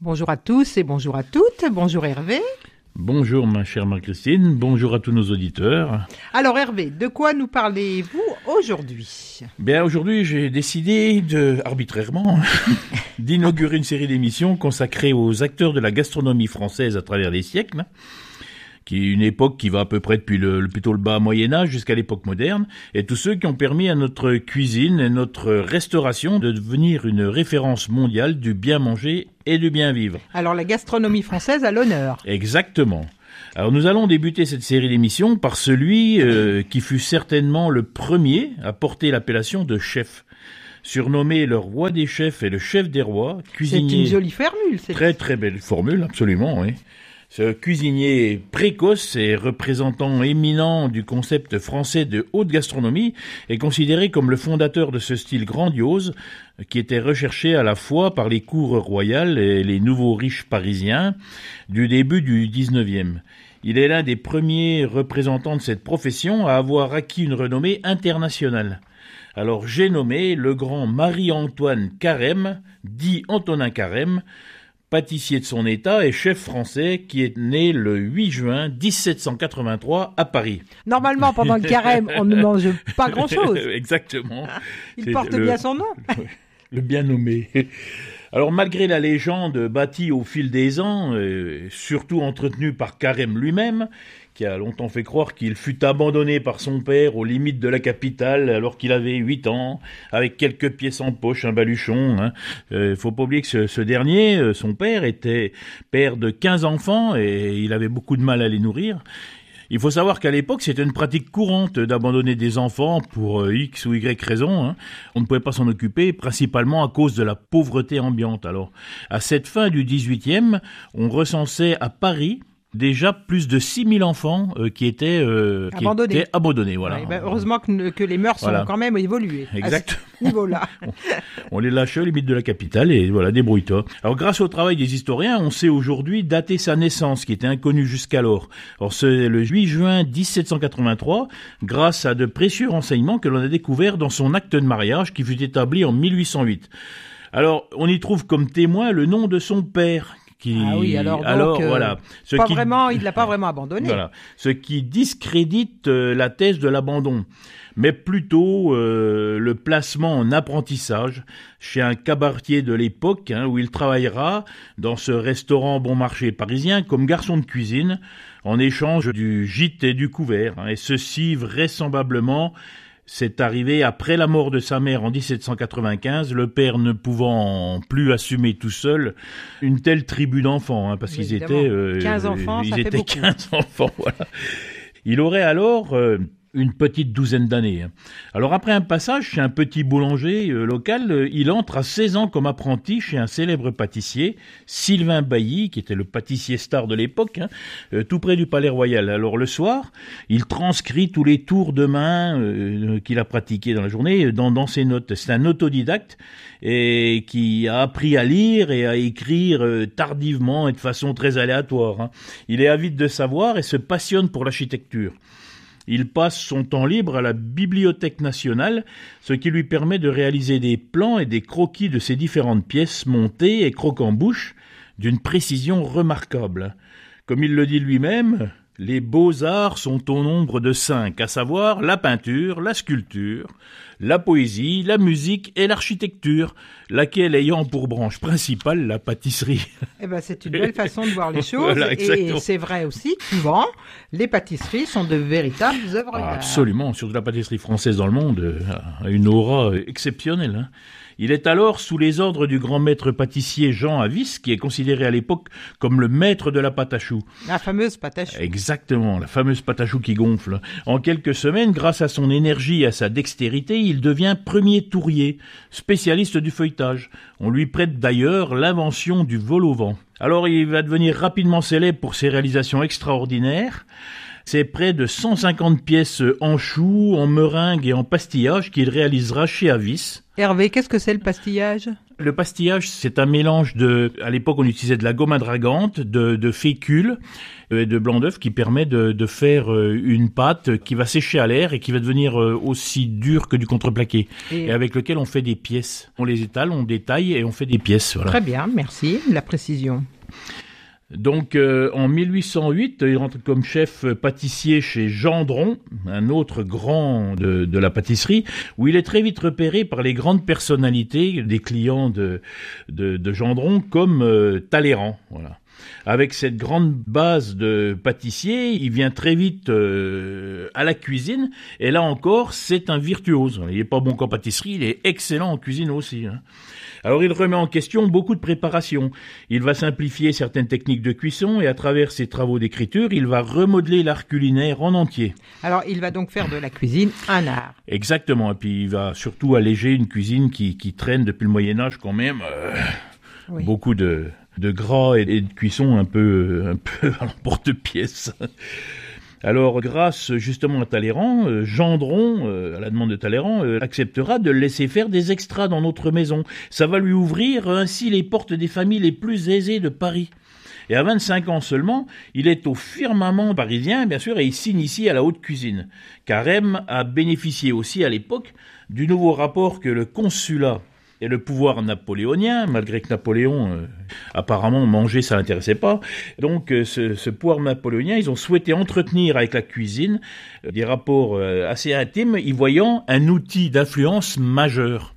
Bonjour à tous et bonjour à toutes. Bonjour Hervé. Bonjour ma chère Marie-Christine, bonjour à tous nos auditeurs. Alors Hervé, de quoi nous parlez-vous aujourd'hui ? Bien aujourd'hui j'ai décidé arbitrairement d'inaugurer une série d'émissions consacrées aux acteurs de la gastronomie française à travers les siècles, qui est une époque qui va à peu près depuis plutôt le bas Moyen-Âge jusqu'à l'époque moderne, et tous ceux qui ont permis à notre cuisine et notre restauration de devenir une référence mondiale du bien manger et du bien vivre. Alors la gastronomie française à l'honneur. Exactement. Alors nous allons débuter cette série d'émissions par celui qui fut certainement le premier à porter l'appellation de chef. Surnommé le roi des chefs et le chef des rois, cuisinier... C'est une jolie formule. Très très belle formule, absolument, oui. Ce cuisinier précoce et représentant éminent du concept français de haute gastronomie est considéré comme le fondateur de ce style grandiose qui était recherché à la fois par les cours royales et les nouveaux riches parisiens du début du 19e. Il est l'un des premiers représentants de cette profession à avoir acquis une renommée internationale. Alors j'ai nommé le grand Marie-Antoine Carême, dit Antonin Carême, pâtissier de son état et chef français qui est né le 8 juin 1783 à Paris. Normalement, pendant le carême, on ne mange pas grand-chose. Exactement. Il porte bien son nom. Le bien nommé. Alors malgré la légende bâtie au fil des ans, surtout entretenue par Carême lui-même, qui a longtemps fait croire qu'il fut abandonné par son père aux limites de la capitale alors qu'il avait 8 ans, avec quelques pièces en poche, un baluchon. Faut pas oublier que ce dernier, son père, était père de 15 enfants et il avait beaucoup de mal à les nourrir. Il faut savoir qu'à l'époque, c'était une pratique courante d'abandonner des enfants pour X ou Y raison. On ne pouvait pas s'en occuper, principalement à cause de la pauvreté ambiante. Alors, à cette fin du 18e, on recensait à Paris déjà plus de 6000 enfants qui étaient abandonnés. Voilà. Ouais, heureusement que les mœurs sont quand même évoluées. Exactement. À ce niveau-là. On les lâchait aux limites de la capitale et voilà, débrouille-toi. Alors grâce au travail des historiens, on sait aujourd'hui dater sa naissance qui était inconnue jusqu'alors. Or c'est le 8 juin 1783, grâce à de précieux renseignements que l'on a découverts dans son acte de mariage qui fut établi en 1808. Alors on y trouve comme témoin le nom de son père. Voilà. Il l'a pas vraiment abandonné. Voilà. Ce qui discrédite la thèse de l'abandon, mais plutôt le placement en apprentissage chez un cabaretier de l'époque, où il travaillera dans ce restaurant bon marché parisien comme garçon de cuisine en échange du gîte et du couvert. Et ceci vraisemblablement c'est arrivé après la mort de sa mère en 1795, le père ne pouvant plus assumer tout seul une telle tribu d'enfants, parce qu'ils étaient 15 enfants, ça fait beaucoup. 15 enfants, voilà. Il aurait alors une petite douzaine d'années. Alors après un passage chez un petit boulanger local, il entre à 16 ans comme apprenti chez un célèbre pâtissier, Sylvain Bailly, qui était le pâtissier star de l'époque, tout près du Palais Royal. Alors le soir, il transcrit tous les tours de main qu'il a pratiqués dans la journée dans ses notes. C'est un autodidacte et qui a appris à lire et à écrire tardivement et de façon très aléatoire. Il est avide de savoir et se passionne pour l'architecture. Il passe son temps libre à la Bibliothèque nationale, ce qui lui permet de réaliser des plans et des croquis de ses différentes pièces montées et croquembouches d'une précision remarquable. Comme il le dit lui-même, les beaux-arts sont au nombre de 5, à savoir la peinture, la sculpture, la poésie, la musique et l'architecture, laquelle ayant pour branche principale la pâtisserie. C'est une belle façon de voir les choses. Voilà, et c'est vrai aussi, souvent, les pâtisseries sont de véritables œuvres d'art. Absolument, surtout la pâtisserie française dans le monde a une aura exceptionnelle. Il est alors sous les ordres du grand maître pâtissier Jean Avis, qui est considéré à l'époque comme le maître de la pâte à choux. La fameuse pâte à choux. Exactement, la fameuse pâte à choux qui gonfle. En quelques semaines, grâce à son énergie et à sa dextérité, il devient premier tourier, spécialiste du feuilletage. On lui prête d'ailleurs l'invention du vol au vent. Alors il va devenir rapidement célèbre pour ses réalisations extraordinaires. C'est près de 150 pièces en choux, en meringue et en pastillage qu'il réalisera chez Avis. Hervé, qu'est-ce que c'est le pastillage ? Le pastillage, c'est un mélange à l'époque on utilisait de la gomme adragante, de fécule et de blanc d'œuf qui permet de faire une pâte qui va sécher à l'air et qui va devenir aussi dure que du contreplaqué et avec lequel on fait des pièces. On les étale, on détaille et on fait des pièces. Voilà. Très bien, merci de la précision. Donc en 1808, il rentre comme chef pâtissier chez Gendron, un autre grand de la pâtisserie, où il est très vite repéré par les grandes personnalités des clients de Gendron comme Talleyrand. Voilà. Avec cette grande base de pâtissier, il vient très vite à la cuisine, et là encore, c'est un virtuose. Il n'est pas bon qu'en pâtisserie, il est excellent en cuisine aussi. Alors il remet en question beaucoup de préparations. Il va simplifier certaines techniques de cuisson et à travers ses travaux d'écriture, il va remodeler l'art culinaire en entier. Alors il va donc faire de la cuisine un art. Exactement, et puis il va surtout alléger une cuisine qui traîne depuis le Moyen-Âge quand même. Oui. Beaucoup de gras et de cuisson un peu à l'emporte-pièce. Alors, grâce justement à Talleyrand, Gendron, à la demande de Talleyrand, acceptera de le laisser faire des extras dans notre maison. Ça va lui ouvrir ainsi les portes des familles les plus aisées de Paris. Et à 25 ans seulement, il est au firmament parisien, bien sûr, et il s'initie à la haute cuisine. Carême a bénéficié aussi à l'époque du nouveau rapport que le consulat et le pouvoir napoléonien, malgré que Napoléon, apparemment, manger, ça l'intéressait pas. Donc, ce pouvoir napoléonien, ils ont souhaité entretenir avec la cuisine des rapports assez intimes, y voyant un outil d'influence majeur.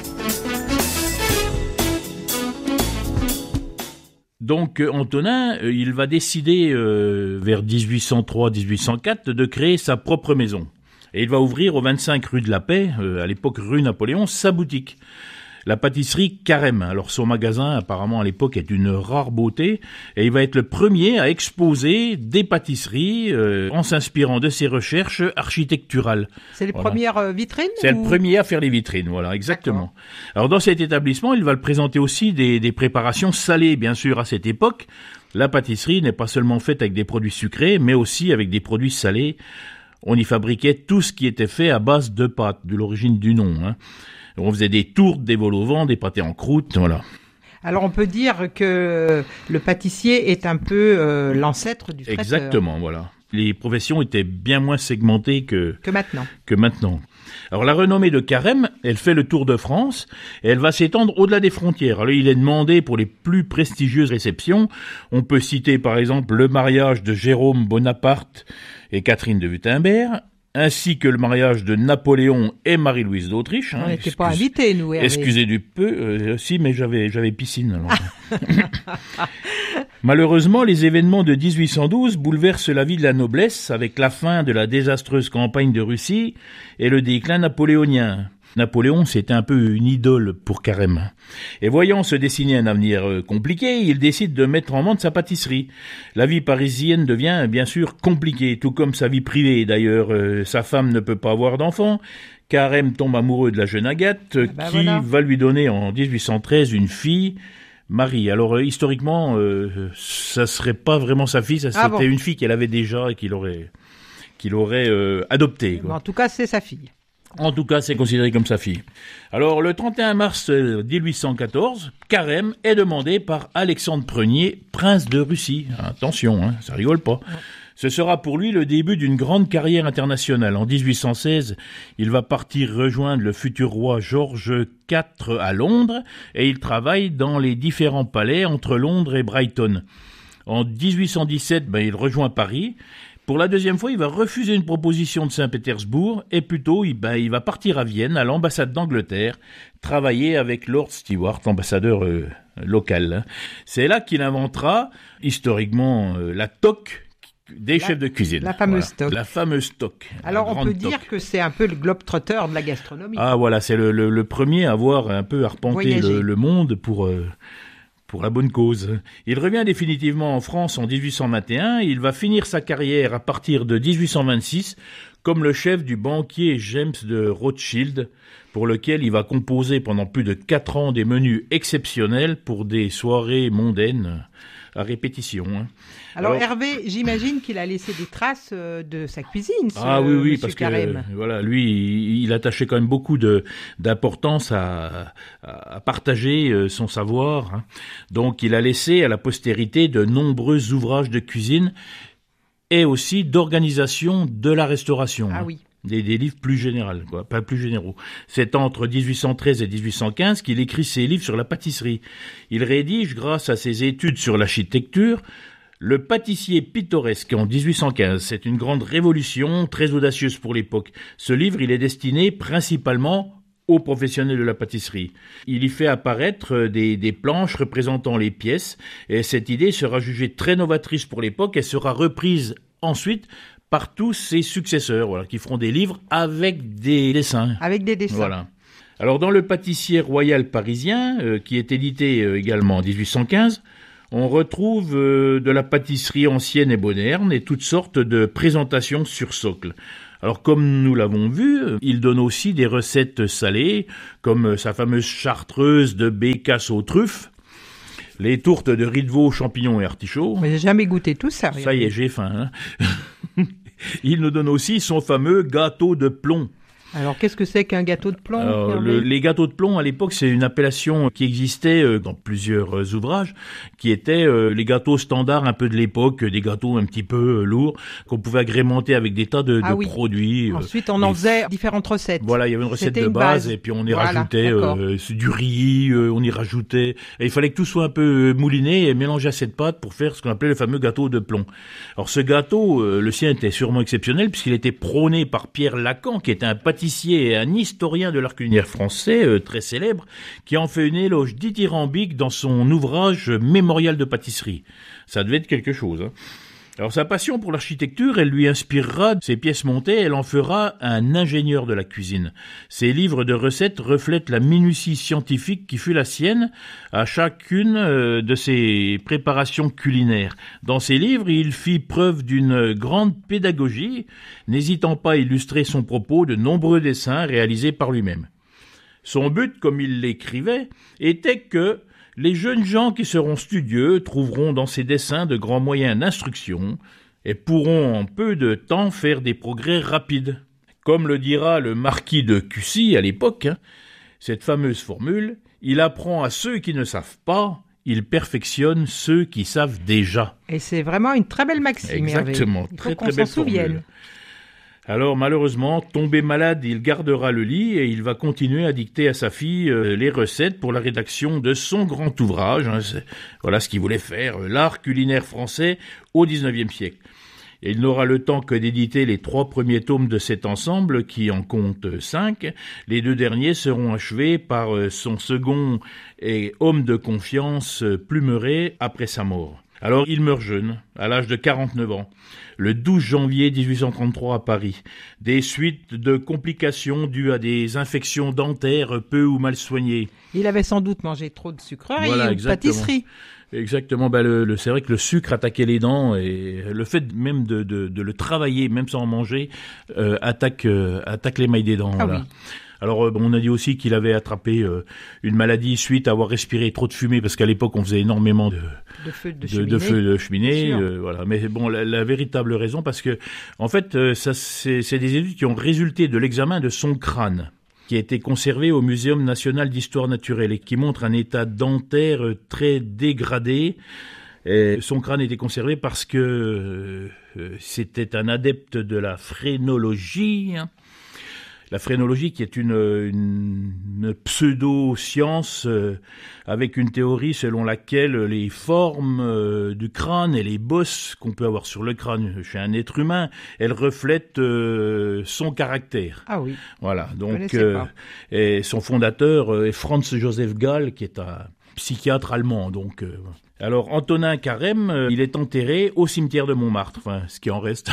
Donc, Antonin, il va décider, vers 1803-1804, de créer sa propre maison. Et il va ouvrir au 25 rue de la Paix, à l'époque rue Napoléon, sa boutique. La pâtisserie Carême. Alors son magasin, apparemment à l'époque, est une rare beauté et il va être le premier à exposer des pâtisseries en s'inspirant de ses recherches architecturales. C'est les premières vitrines? C'est le premier à faire les vitrines, voilà, exactement. D'accord. Alors dans cet établissement, il va le présenter aussi des préparations salées, bien sûr, à cette époque. La pâtisserie n'est pas seulement faite avec des produits sucrés, mais aussi avec des produits salés. On y fabriquait tout ce qui était fait à base de pâtes, de l'origine du nom, On faisait des tourtes, des vols au vent, des pâtés en croûte, voilà. Alors on peut dire que le pâtissier est un peu l'ancêtre du traiteur. Exactement, voilà. Les professions étaient bien moins segmentées que maintenant. Alors la renommée de Carême, elle fait le tour de France et elle va s'étendre au-delà des frontières. Alors il est demandé pour les plus prestigieuses réceptions. On peut citer par exemple le mariage de Jérôme Bonaparte et Catherine de Wurtemberg, ainsi que le mariage de Napoléon et Marie-Louise d'Autriche. On n'était pas invités, nous, Hervé. Excusez du peu, si, mais j'avais piscine. Alors. Malheureusement, les événements de 1812 bouleversent la vie de la noblesse avec la fin de la désastreuse campagne de Russie et le déclin napoléonien. Napoléon, c'était un peu une idole pour Carême. Et voyant se dessiner un avenir compliqué, il décide de mettre en vente sa pâtisserie. La vie parisienne devient bien sûr compliquée, tout comme sa vie privée. D'ailleurs, sa femme ne peut pas avoir d'enfant. Carême tombe amoureux de la jeune Agathe, va lui donner en 1813 une fille, Marie. Alors, historiquement, ça serait pas vraiment sa fille, c'était une fille qu'elle avait déjà et qu'il aurait adoptée. En tout cas, c'est sa fille. En tout cas, c'est considéré comme sa fille. Alors, le 31 mars 1814, Carême est demandé par Alexandre Ier, prince de Russie. Attention, ça rigole pas. Ouais. Ce sera pour lui le début d'une grande carrière internationale. En 1816, il va partir rejoindre le futur roi George IV à Londres et il travaille dans les différents palais entre Londres et Brighton. En 1817, il rejoint Paris. Pour la deuxième fois, il va refuser une proposition de Saint-Pétersbourg et plutôt, il va partir à Vienne, à l'ambassade d'Angleterre, travailler avec Lord Stewart, ambassadeur local. C'est là qu'il inventera, historiquement, la toque des chefs de cuisine. La fameuse toque. La fameuse toque. Alors, on peut dire que c'est un peu le globe-trotter de la gastronomie. Ah, voilà, c'est le premier à avoir un peu arpenté le monde pour la bonne cause. Il revient définitivement en France en 1821 et il va finir sa carrière à partir de 1826 comme le chef du banquier James de Rothschild, pour lequel il va composer pendant plus de 4 ans des menus exceptionnels pour des soirées mondaines à répétition. Hein. Alors Hervé, j'imagine qu'il a laissé des traces de sa cuisine. Oui, parce Carême. Que voilà, lui, il attachait quand même beaucoup d'importance à partager son savoir. Hein. Donc, il a laissé à la postérité de nombreux ouvrages de cuisine et aussi d'organisation de la restauration. Ah hein. oui. Des livres plus généraux, pas plus généraux. C'est entre 1813 et 1815 qu'il écrit ses livres sur la pâtisserie. Il rédige, grâce à ses études sur l'architecture, Le pâtissier pittoresque en 1815. C'est une grande révolution, très audacieuse pour l'époque. Ce livre, il est destiné principalement aux professionnels de la pâtisserie. Il y fait apparaître des planches représentant les pièces, et cette idée sera jugée très novatrice pour l'époque et sera reprise ensuite par tous ses successeurs, voilà, qui feront des livres avec des dessins. Avec des dessins. Voilà. Alors dans Le pâtissier royal parisien, qui est édité également en 1815, on retrouve de la pâtisserie ancienne et moderne et toutes sortes de présentations sur socle. Alors comme nous l'avons vu, il donne aussi des recettes salées, comme sa fameuse chartreuse de bécasse aux truffes, les tourtes de riz de veau, champignons et artichauts. Mais j'ai jamais goûté tout ça. Ça y est, j'ai faim. Hein. Il nous donne aussi son fameux gâteau de plomb. Alors, qu'est-ce que c'est qu'un gâteau de plomb? Alors, les gâteaux de plomb, à l'époque, c'est une appellation qui existait dans plusieurs ouvrages, qui étaient les gâteaux standards un peu de l'époque, des gâteaux un petit peu lourds, qu'on pouvait agrémenter avec des tas de produits. Ensuite, on en faisait différentes recettes. Voilà, il y avait une recette de base, et puis on y rajoutait du riz, on y rajoutait... Et il fallait que tout soit un peu mouliné et mélangé à cette pâte pour faire ce qu'on appelait le fameux gâteau de plomb. Alors, ce gâteau, le sien était sûrement exceptionnel, puisqu'il était prôné par Pierre Lacan, qui était un pâtissier et un historien de l'art culinaire français très célèbre, qui en fait une éloge dithyrambique dans son ouvrage Mémorial de pâtisserie. Ça devait être quelque chose. Hein. Alors sa passion pour l'architecture, elle lui inspirera ses pièces montées, elle en fera un ingénieur de la cuisine. Ses livres de recettes reflètent la minutie scientifique qui fut la sienne à chacune de ses préparations culinaires. Dans ses livres, il fit preuve d'une grande pédagogie, n'hésitant pas à illustrer son propos de nombreux dessins réalisés par lui-même. Son but, comme il l'écrivait, était que les jeunes gens qui seront studieux trouveront dans ces dessins de grands moyens d'instruction et pourront en peu de temps faire des progrès rapides. Comme le dira le marquis de Cussy à l'époque, cette fameuse formule, il apprend à ceux qui ne savent pas, il perfectionne ceux qui savent déjà. Et c'est vraiment une très belle maxime. Exactement, il faut très qu'on très belle s'en souvienne. formule. Alors malheureusement, tombé malade, il gardera le lit et il va continuer à dicter à sa fille les recettes pour la rédaction de son grand ouvrage. Voilà ce qu'il voulait faire, l'art culinaire français au XIXe siècle. Et il n'aura le temps que d'éditer les 3 premiers tomes de cet ensemble, qui en compte 5. Les 2 derniers seront achevés par son second et homme de confiance, Plumeray, après sa mort. Alors il meurt jeune, à l'âge de 49 ans, le 12 janvier 1833 à Paris, des suites de complications dues à des infections dentaires peu ou mal soignées. Il avait sans doute mangé trop de sucreries voilà, ou de pâtisserie. Exactement, c'est vrai que le sucre attaquait les dents et le fait même de le travailler, même sans en manger, attaque l'émail des dents. Ah voilà. oui. Alors, on a dit aussi qu'il avait attrapé une maladie suite à avoir respiré trop de fumée, parce qu'à l'époque, on faisait énormément de feux de cheminée. Voilà. Mais bon, la véritable raison, parce que, en fait, c'est des études qui ont résulté de l'examen de son crâne, qui a été conservé au Muséum national d'histoire naturelle et qui montre un état dentaire très dégradé. Et son crâne était conservé parce que c'était un adepte de la phrénologie. La phrénologie qui est une pseudo-science avec une théorie selon laquelle les formes du crâne et les bosses qu'on peut avoir sur le crâne chez un être humain, elles reflètent son caractère. Ah oui. Voilà. Donc, et son fondateur est Franz Joseph Gall, qui est un psychiatre allemand. Donc, alors Antonin Carême, il est enterré au cimetière de Montmartre, enfin ce qui en reste.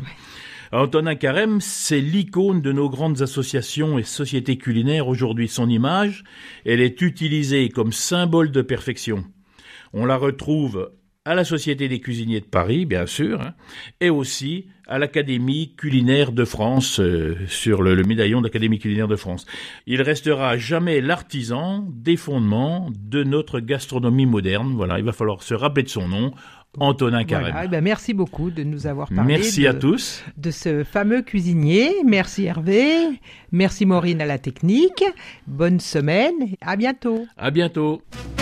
Antonin Carême, c'est l'icône de nos grandes associations et sociétés culinaires aujourd'hui. Son image, elle est utilisée comme symbole de perfection. On la retrouve à la Société des cuisiniers de Paris, bien sûr, et aussi à l'Académie culinaire de France, sur le médaillon de l'Académie culinaire de France. Il restera à jamais l'artisan des fondements de notre gastronomie moderne. Voilà, il va falloir se rappeler de son nom, Antonin Carême. Voilà, merci beaucoup de nous avoir parlé à tous. De ce fameux cuisinier. Merci Hervé, merci Maureen à la technique. Bonne semaine, à bientôt. À bientôt.